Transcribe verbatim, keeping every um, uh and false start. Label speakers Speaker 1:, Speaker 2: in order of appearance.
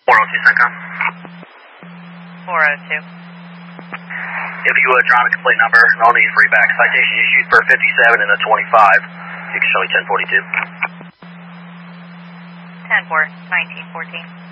Speaker 1: four oh two CENTCOM.
Speaker 2: four oh two.
Speaker 1: If you would, draw a complete number, no need for back. Citation issued for fifty-seven and a twenty-five. six Charlie ten forty-two.
Speaker 2: ten four, nineteen fourteen.